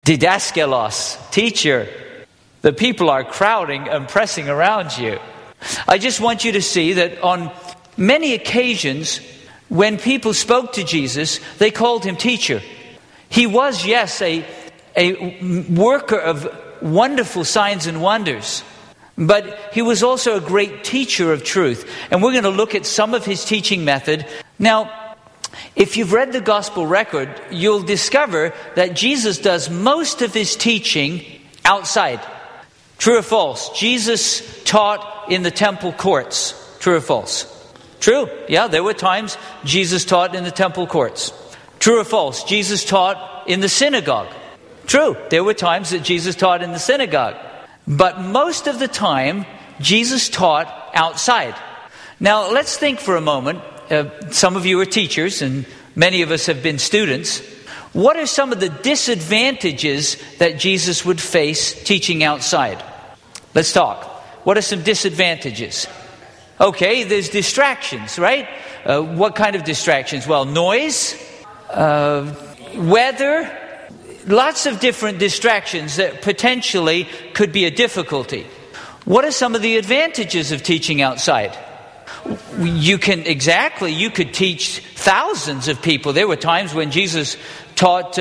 Didaskalos, teacher. The people are crowding and pressing around you. I just want you to see that on many occasions, when people spoke to Jesus, they called him teacher. He was, yes, a worker of wonderful signs and wonders. But he was also a great teacher of truth. And we're going to look at some of his teaching method. Now, if you've read the gospel record, you'll discover that Jesus does most of his teaching outside. True or false? Jesus taught in the temple courts. True or false? True. Yeah, there were times Jesus taught in the temple courts. True or false? Jesus taught in the synagogue. True. There were times that Jesus taught in the synagogue. But most of the time, Jesus taught outside. Now, let's think for a moment. Some of you are teachers, and many of us have been students. What are some of the disadvantages that Jesus would face teaching outside? Let's talk. What are some disadvantages? Okay, there's distractions, right? What kind of distractions? Well, noise, weather, lots of different distractions that potentially could be a difficulty. What are some of the advantages of teaching outside? You could teach thousands of people. There were times when Jesus taught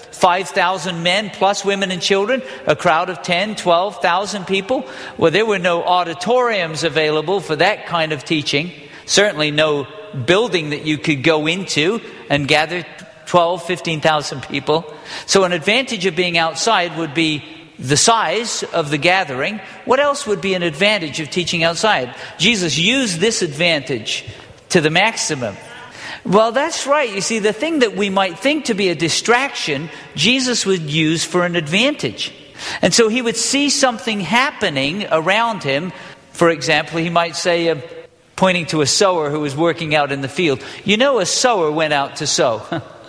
5,000 men plus women and children, a crowd of 10, 12,000 people. Well, there were no auditoriums available for that kind of teaching. Certainly no building that you could go into and gather 12, 15,000 people. So an advantage of being outside would be the size of the gathering. What else would be an advantage of teaching outside? Jesus used this advantage to the maximum. Well, that's right. You see, the thing that we might think to be a distraction, Jesus would use for an advantage. And so he would see something happening around him. For example, he might say, pointing to a sower who was working out in the field, you know, a sower went out to sow.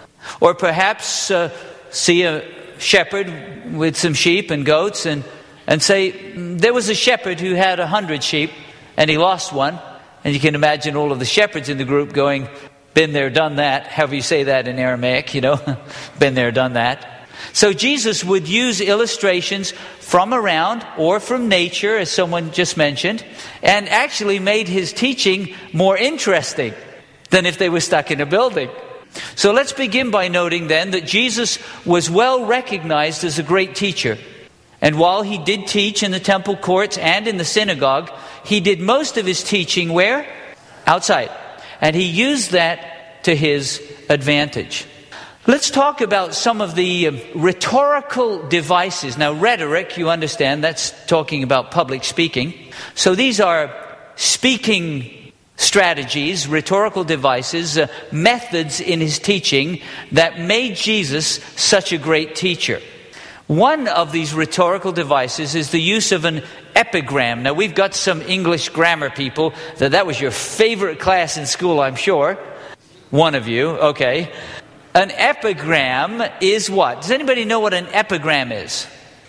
Or perhaps see a shepherd with some sheep and goats and say, there was a shepherd who had 100 sheep and he lost one. And you can imagine all of the shepherds in the group going, been there, done that. However you say that in Aramaic, been there, done that. So Jesus would use illustrations from around or from nature, as someone just mentioned, and actually made his teaching more interesting than if they were stuck in a building. So let's begin by noting then that Jesus was well recognized as a great teacher. And while he did teach in the temple courts and in the synagogue, he did most of his teaching where? Outside. And he used that to his advantage. Let's talk about some of the rhetorical devices. Now, rhetoric, you understand, that's talking about public speaking. So these are speaking strategies, rhetorical devices, methods in his teaching that made Jesus such a great teacher. One of these rhetorical devices is the use of an epigram. Now, we've got some English grammar people that was your favorite class in school, I'm sure. One of you, okay. An epigram is what? Does anybody know what an epigram is?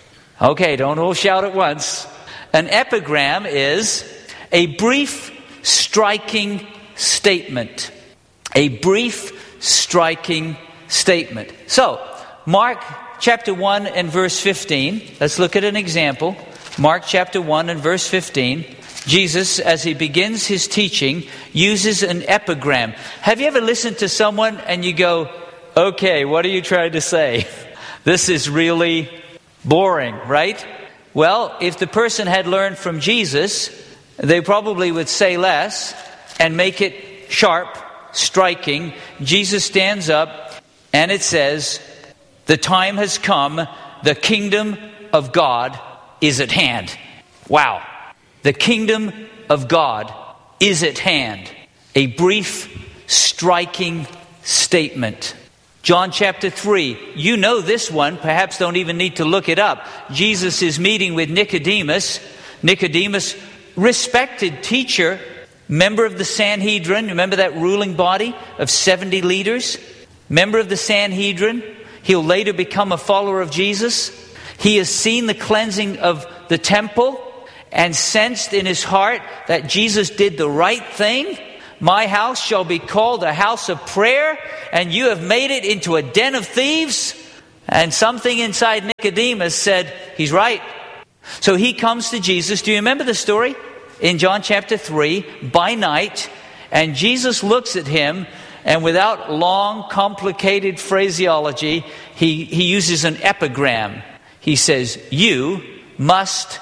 Okay, don't all shout at once. An epigram is a brief, striking statement. A brief, striking statement. So, Mark chapter 1 and verse 15. Let's look at an example. Mark chapter 1 and verse 15. Jesus, as he begins his teaching, uses an epigram. Have you ever listened to someone and you go, okay, what are you trying to say? This is really boring, right? Well, if the person had learned from Jesus, they probably would say less and make it sharp, striking. Jesus stands up and it says, the time has come, the kingdom of God is at hand. Wow. The kingdom of God is at hand. A brief, striking statement. John chapter 3. You know this one. Perhaps don't even need to look it up. Jesus is meeting with Nicodemus. Nicodemus, respected teacher, member of the Sanhedrin. Remember that ruling body of 70 leaders? Member of the Sanhedrin. He'll later become a follower of Jesus. He has seen the cleansing of the temple and sensed in his heart that Jesus did the right thing. My house shall be called a house of prayer, and you have made it into a den of thieves. And something inside Nicodemus said, he's right. So he comes to Jesus. Do you remember the story? In John chapter 3, by night, and Jesus looks at him, and without long, complicated phraseology, he uses an epigram. He says, you must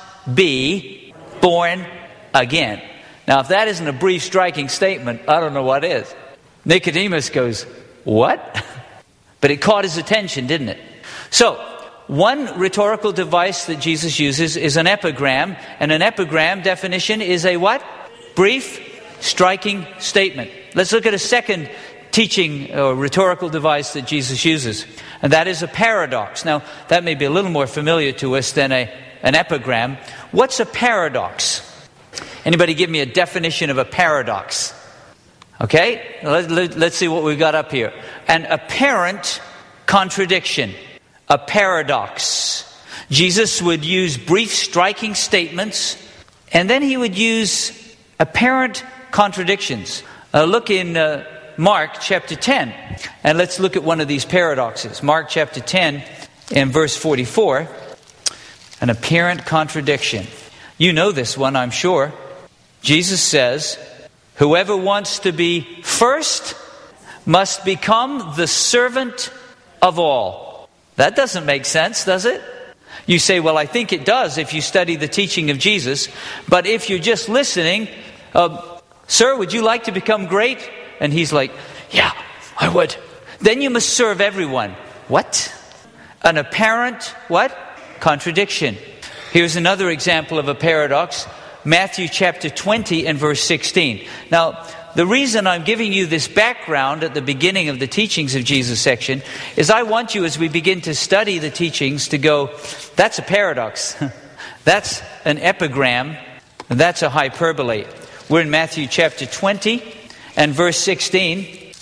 be born again. Now, if that isn't a brief, striking statement, I don't know what is. Nicodemus goes, what? But it caught his attention, didn't it? So, one rhetorical device that Jesus uses is an epigram. And an epigram definition is a what? Brief, striking statement. Let's look at a second teaching or rhetorical device that Jesus uses. And that is a paradox. Now, that may be a little more familiar to us than an epigram. What's a paradox? Anybody give me a definition of a paradox? Okay, let's see what we've got up here. An apparent contradiction. A paradox. Jesus would use brief, striking statements, and then he would use apparent contradictions. Look in Mark chapter 10, and let's look at one of these paradoxes. Mark chapter 10 and verse 44. An apparent contradiction. You know this one, I'm sure. Jesus says, whoever wants to be first must become the servant of all. That doesn't make sense, does it? You say, well, I think it does if you study the teaching of Jesus. But if you're just listening, sir, would you like to become great? And he's like, yeah, I would. Then you must serve everyone. What? An apparent, what? Contradiction. Here's another example of a paradox. Matthew chapter 20 and verse 16. Now, the reason I'm giving you this background at the beginning of the teachings of Jesus section is I want you, as we begin to study the teachings, to go, that's a paradox. That's an epigram. That's a hyperbole. We're in Matthew chapter 20 and verse 16.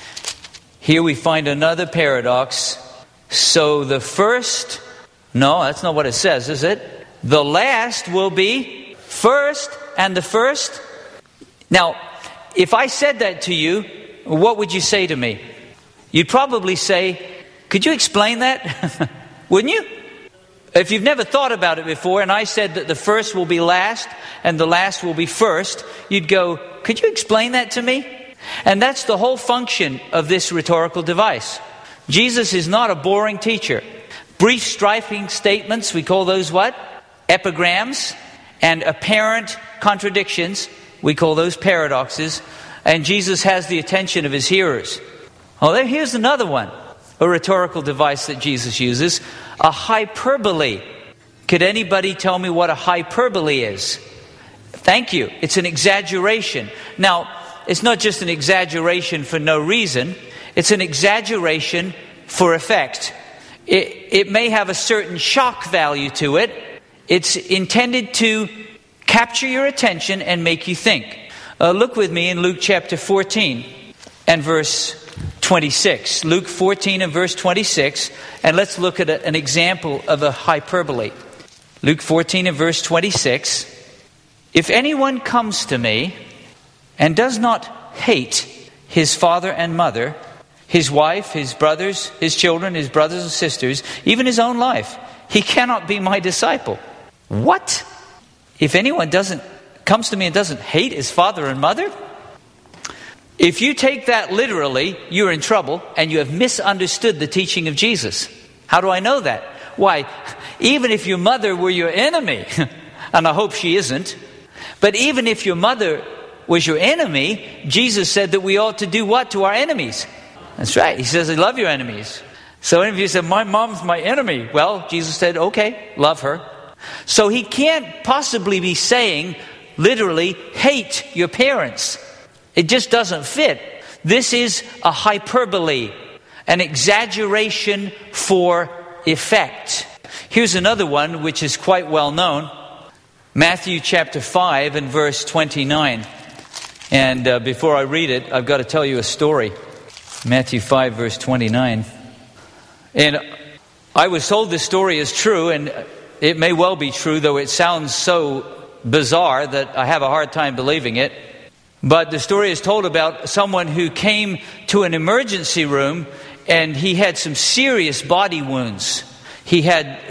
Here we find another paradox. So the first... No, that's not what it says, is it? The last will be first, and the first... Now, if I said that to you, what would you say to me? You'd probably say, could you explain that? Wouldn't you? If you've never thought about it before, and I said that the first will be last, and the last will be first, you'd go, could you explain that to me? And that's the whole function of this rhetorical device. Jesus is not a boring teacher. Brief, striking statements, we call those what? Epigrams. And apparent contradictions, we call those paradoxes. And Jesus has the attention of his hearers. Oh, here's another one. A rhetorical device that Jesus uses. A hyperbole. Could anybody tell me what a hyperbole is? Thank you. It's an exaggeration. Now, it's not just an exaggeration for no reason. It's an exaggeration for effect. It may have a certain shock value to it. It's intended to capture your attention and make you think. Look with me in Luke chapter 14 and verse 26. Luke 14 and verse 26. And let's look at an example of a hyperbole. Luke 14 and verse 26. If anyone comes to me and does not hate his father and mother, his wife, his brothers, his children, his brothers and sisters, even his own life, he cannot be my disciple. What? If anyone comes to me and doesn't hate his father and mother? If you take that literally, you're in trouble and you have misunderstood the teaching of Jesus. How do I know that? Why, even if your mother were your enemy, and I hope she isn't, but even if your mother was your enemy, Jesus said that we ought to do what to our enemies? That's right. He says, love your enemies. So if you said, my mom's my enemy. Well, Jesus said, okay, love her. So he can't possibly be saying, literally, hate your parents. It just doesn't fit. This is a hyperbole, an exaggeration for effect. Here's another one which is quite well known. Matthew chapter 5 and verse 29. And before I read it, I've got to tell you a story. Matthew 5 verse 29. And I was told this story is true, and it may well be true, though it sounds so bizarre that I have a hard time believing it. But the story is told about someone who came to an emergency room and he had some serious body wounds. He had